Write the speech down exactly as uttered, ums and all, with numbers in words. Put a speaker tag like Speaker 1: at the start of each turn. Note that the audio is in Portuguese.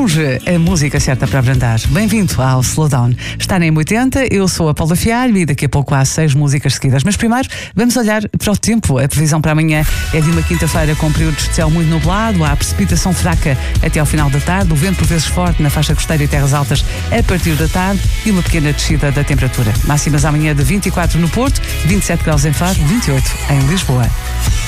Speaker 1: longe a música certa para abrandar. Bem-vindo ao Slowdown. Está na M oitenta, eu sou a Paula Fialho e daqui a pouco há seis músicas seguidas. Mas primeiro vamos olhar para o tempo. A previsão para amanhã é de uma quinta-feira com períodos de céu muito nublado, há precipitação fraca até ao final da tarde, o vento por vezes forte na faixa costeira e terras altas a partir da tarde e uma pequena descida da temperatura. Máximas amanhã de vinte e quatro no Porto, vinte e sete graus em Faro, vinte e oito em Lisboa.